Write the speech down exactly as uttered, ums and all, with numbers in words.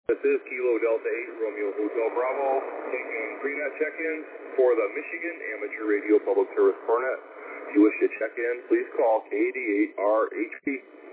This is Kilo Delta eight, Romeo Hotel Bravo, taking pre-net check-ins for the Michigan Amateur Radio Public Service Cornet. If you wish to check in, please call K D eight R H P.